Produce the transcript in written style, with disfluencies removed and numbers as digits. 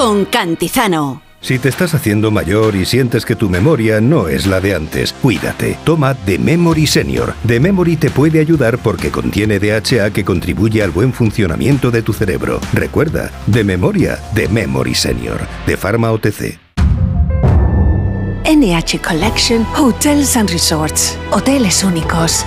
con Cantizano. Si te estás haciendo mayor y sientes que tu memoria no es la de antes, cuídate. Toma The Memory Senior. The Memory te puede ayudar porque contiene DHA que contribuye al buen funcionamiento de tu cerebro. Recuerda, de memoria, The Memory Senior. De Pharma OTC. NH Collection Hotels and Resorts. Hoteles únicos,